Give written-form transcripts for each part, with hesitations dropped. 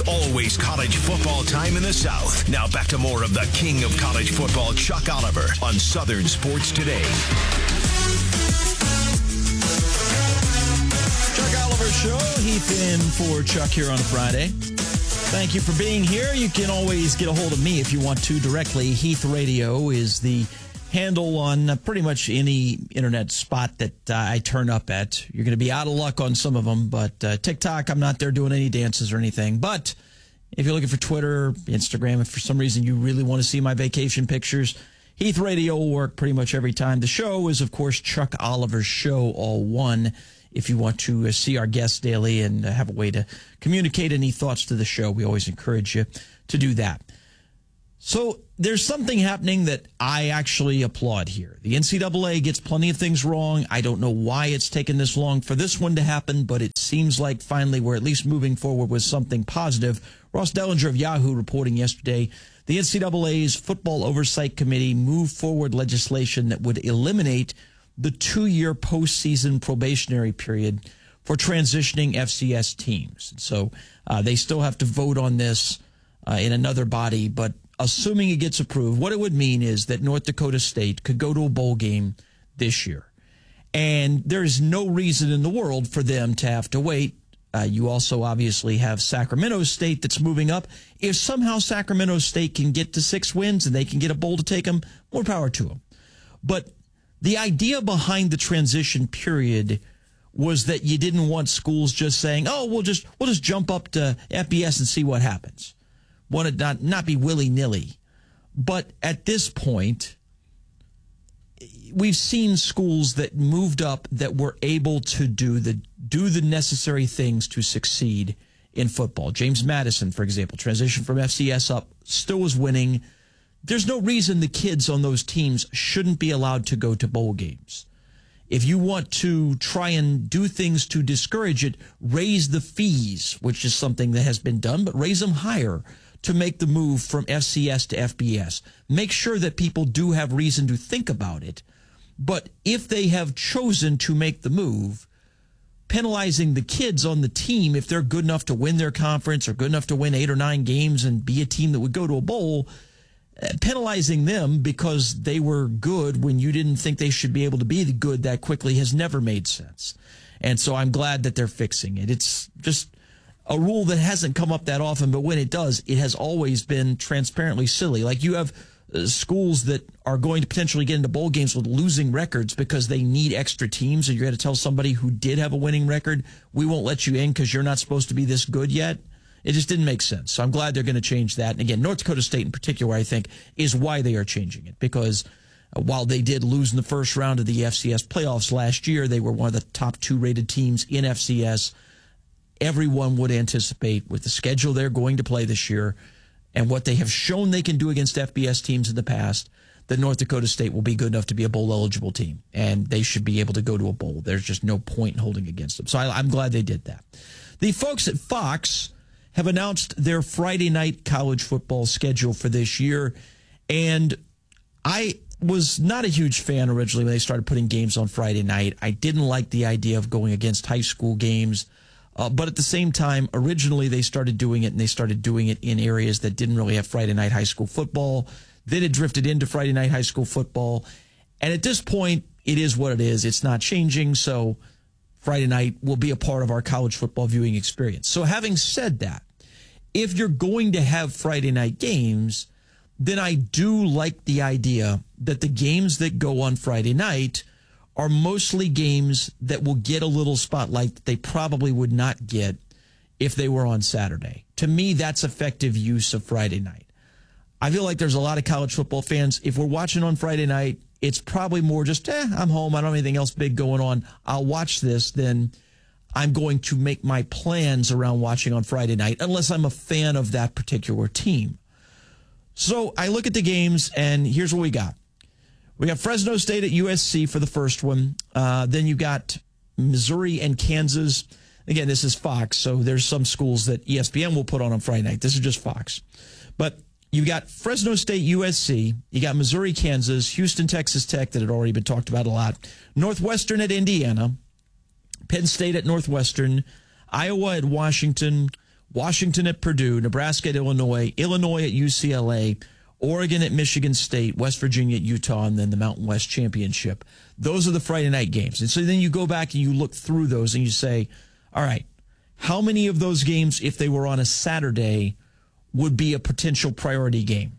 It's always college football time in the South. Now back to more of the king of college football, Chuck Oliver, on Southern Sports Today. Chuck Oliver Show. Heath in for Chuck here on a Friday. Thank you for being here. You can always get a hold of me if you want to directly. Heath Radio is the handle on pretty much any internet spot that I turn up at. You're going to be out of luck on some of them, but TikTok, I'm not there doing any dances or anything. But if you're looking for Twitter, Instagram, if for some reason you really want to see my vacation pictures, Heath Radio will work pretty much every time. The show is, of course, Chuck Oliver Show, all one. If you want to see our guests daily and have a way to communicate any thoughts to the show, we always encourage you to do that. So there's something happening that I actually applaud here. The NCAA gets plenty of things wrong. I don't know why it's taken this long for this one to happen, but it seems like finally we're at least moving forward with something positive. Ross Dellinger of Yahoo reporting yesterday, the NCAA's Football Oversight Committee moved forward legislation that would eliminate the 2-year postseason probationary period for transitioning FCS teams. So they still have to vote on this in another body, but assuming it gets approved, what it would mean is that North Dakota State could go to a bowl game this year. And there's no reason in the world for them to have to wait. You also obviously have Sacramento State that's moving up. If somehow Sacramento State can get to 6 wins and they can get a bowl to take them, more power to them. But the idea behind the transition period was that you didn't want schools just saying, "Oh, we'll just jump up to FBS and see what happens." Want it not be willy-nilly. But at this point, we've seen schools that moved up that were able to do the necessary things to succeed in football. James Madison, for example, transitioned from FCS up, still was winning. There's no reason the kids on those teams shouldn't be allowed to go to bowl games. If you want to try and do things to discourage it, raise the fees, which is something that has been done, but raise them higher to make the move from FCS to FBS. Make sure that people do have reason to think about it. But if they have chosen to make the move, penalizing the kids on the team if they're good enough to win their conference or good enough to win 8 or 9 games and be a team that would go to a bowl, penalizing them because they were good when you didn't think they should be able to be good that quickly has never made sense. And so I'm glad that they're fixing it. It's just a rule that hasn't come up that often, but when it does, it has always been transparently silly. Like you have schools that are going to potentially get into bowl games with losing records because they need extra teams, and you're going to tell somebody who did have a winning record, we won't let you in because you're not supposed to be this good yet. It just didn't make sense. So I'm glad they're going to change that. And again, North Dakota State in particular, I think, is why they are changing it. Because while they did lose in the first round of the FCS playoffs last year, they were one of the top 2 rated teams in FCS. Everyone would anticipate with the schedule they're going to play this year and what they have shown they can do against FBS teams in the past, that North Dakota State will be good enough to be a bowl-eligible team, and they should be able to go to a bowl. There's just no point in holding against them. So I'm glad they did that. The folks at Fox have announced their Friday night college football schedule for this year, and I was not a huge fan originally when they started putting games on Friday night. I didn't like the idea of going against high school games. But at the same time, originally they started doing it, and they started doing it in areas that didn't really have Friday night high school football. Then it drifted into Friday night high school football. And at this point, it is what it is. It's not changing. So Friday night will be a part of our college football viewing experience. So having said that, if you're going to have Friday night games, then I do like the idea that the games that go on Friday night are mostly games that will get a little spotlight that they probably would not get if they were on Saturday. To me, that's effective use of Friday night. I feel like there's a lot of college football fans. If we're watching on Friday night, it's probably more just, I'm home. I don't have anything else big going on. I'll watch this. Then I'm going to make my plans around watching on Friday night, unless I'm a fan of that particular team. So I look at the games, and here's what we got. We got Fresno State at USC for the first one. Then you got Missouri and Kansas. Again, this is Fox, so there's some schools that ESPN will put on Friday night. This is just Fox. But you got Fresno State, USC. You got Missouri, Kansas, Houston, Texas Tech that had already been talked about a lot. Northwestern at Indiana. Penn State at Northwestern. Iowa at Washington. Washington at Purdue, Nebraska at Illinois, Illinois at UCLA, Oregon at Michigan State, West Virginia at Utah, and then the Mountain West Championship. Those are the Friday night games. And so then you go back and you look through those and you say, all right, how many of those games, if they were on a Saturday, would be a potential priority game?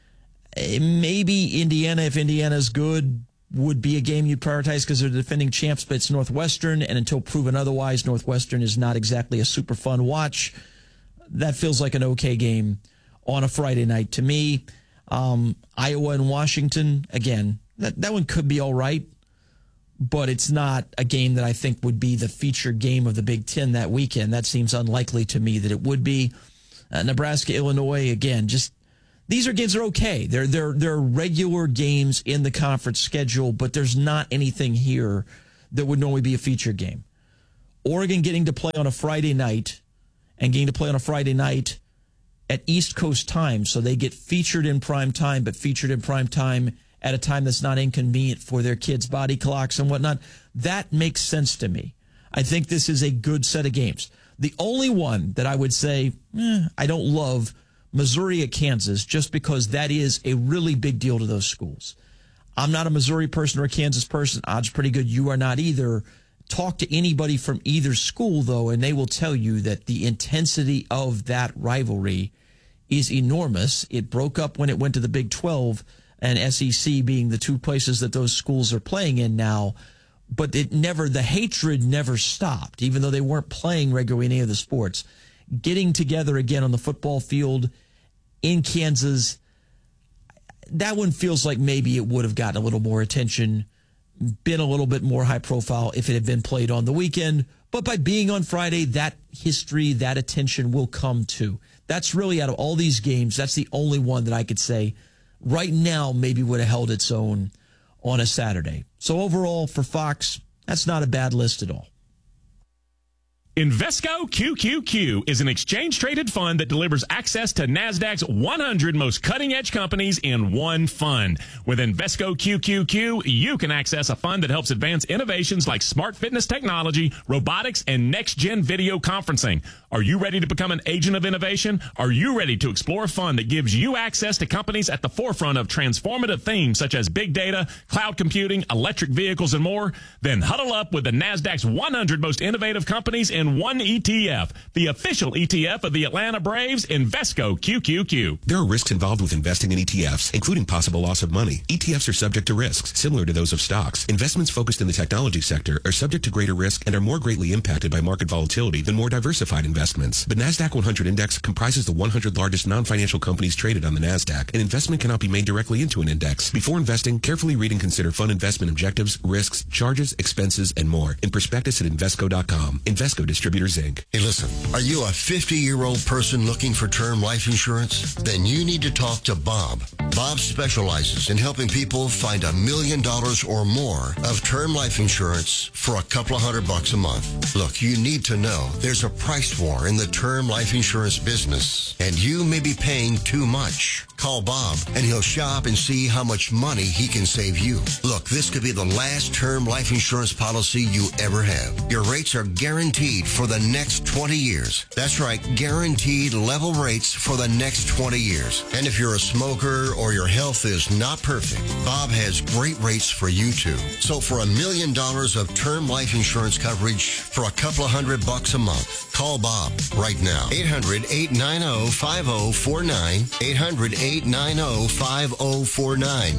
Maybe Indiana, if Indiana's good, would be a game you'd prioritize because they're the defending champs, but it's Northwestern, and until proven otherwise, Northwestern is not exactly a super fun watch. That feels like an okay game on a Friday night to me. Iowa and Washington, again, that one could be all right, but it's not a game that I think would be the featured game of the Big Ten that weekend. That seems unlikely to me that it would be. Nebraska, Illinois, again, just these are games that are okay. They're regular games in the conference schedule, but there's not anything here that would normally be a featured game. Oregon getting to play on a Friday night and getting to play on a Friday night at East Coast time, so they get featured in prime time, but featured in prime time at a time that's not inconvenient for their kids' body clocks and whatnot. That makes sense to me. I think this is a good set of games. The only one that I would say I don't love, Missouri at Kansas, just because that is a really big deal to those schools. I'm not a Missouri person or a Kansas person. Odds pretty good you are not either. Talk to anybody from either school, though, and they will tell you that the intensity of that rivalry is enormous. It broke up when it went to the Big 12 and SEC being the two places that those schools are playing in now. But the hatred never stopped, even though they weren't playing regularly in any of the sports. Getting together again on the football field in Kansas, that one feels like maybe it would have gotten a little more attention, been a little bit more high profile if it had been played on the weekend. But by being on Friday, that history, that attention will come too. That's really, out of all these games, that's the only one that I could say right now maybe would have held its own on a Saturday. So overall, for Fox, that's not a bad list at all. Invesco QQQ is an exchange-traded fund that delivers access to NASDAQ's 100 most cutting-edge companies in one fund. With Invesco QQQ, you can access a fund that helps advance innovations like smart fitness technology, robotics, and next-gen video conferencing. Are you ready to become an agent of innovation? Are you ready to explore a fund that gives you access to companies at the forefront of transformative themes such as big data, cloud computing, electric vehicles, and more? Then huddle up with the NASDAQ's 100 most innovative companies in one ETF, the official ETF of the Atlanta Braves, Invesco QQQ. There are risks involved with investing in ETFs, including possible loss of money. ETFs are subject to risks, similar to those of stocks. Investments focused in the technology sector are subject to greater risk and are more greatly impacted by market volatility than more diversified investments. The NASDAQ 100 Index comprises the 100 largest non-financial companies traded on the NASDAQ. An investment cannot be made directly into an index. Before investing, carefully read and consider fund investment objectives, risks, charges, expenses, and more in prospectus at Invesco.com. Invesco Distributors, Inc. Hey, listen, are you a 50-year-old person looking for term life insurance? Then you need to talk to Bob. Bob specializes in helping people find $1 million or more of term life insurance for a couple of $100 a month. Look, you need to know there's a price war in the term life insurance business, and you may be paying too much. Call Bob, and he'll shop and see how much money he can save you. Look, this could be the last term life insurance policy you ever have. Your rates are guaranteed for the next 20 years. That's right, guaranteed level rates for the next 20 years. And if you're a smoker or your health is not perfect, Bob has great rates for you too. So for $1 million of term life insurance coverage for a couple of $100 a month, call Bob right now. 800-890-5049. 800-890-5049.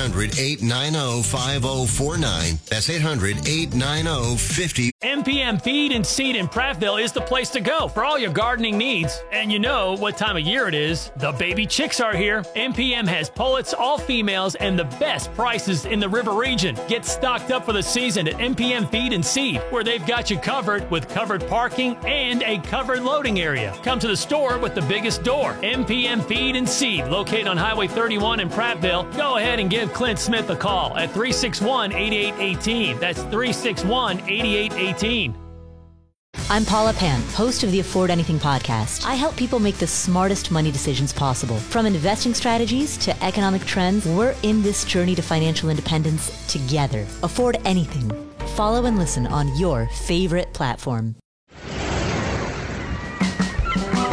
800-890-5049. That's 800-890-50. MPM Feed and Seed in Prattville is the place to go for all your gardening needs. And you know what time of year it is. The baby chicks are here. MPM has pullets, all females, and the best prices in the river region. Get stocked up for the season at MPM Feed and Seed, where they've got you covered with covered parking and a covered loading area. Come to the store with the biggest door. MPM Feed and Seed, located on Highway 31 in Prattville. Go ahead and give Clint Smith a call at 361-8818. That's 361-8818. I'm Paula Pan, host of the Afford Anything podcast. I help people make the smartest money decisions possible. From investing strategies to economic trends, we're in this journey to financial independence together. Afford Anything. Follow and listen on your favorite platform.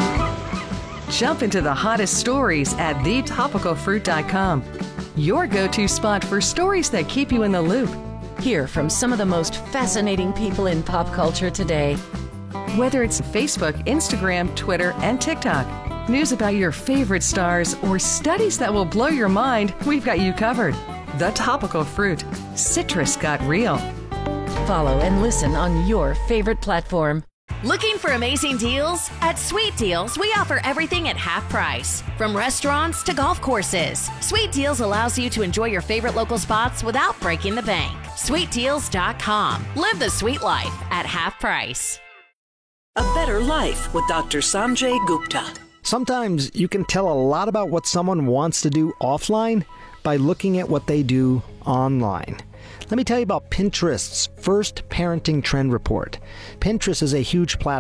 Jump into the hottest stories at thetopicalfruit.com. Your go-to spot for stories that keep you in the loop. Hear from some of the most fascinating people in pop culture today. Whether it's Facebook, Instagram, Twitter, and TikTok, news about your favorite stars, or studies that will blow your mind, we've got you covered. The Topical Fruit. Citrus got real. Follow and listen on your favorite platform. Looking for amazing deals? At Sweet Deals, we offer everything at half price. From restaurants to golf courses, Sweet Deals allows you to enjoy your favorite local spots without breaking the bank. SweetDeals.com. Live the sweet life at half price. A Better Life with Dr. Sanjay Gupta. Sometimes you can tell a lot about what someone wants to do offline by looking at what they do online. Let me tell you about Pinterest's first parenting trend report. Pinterest is a huge platform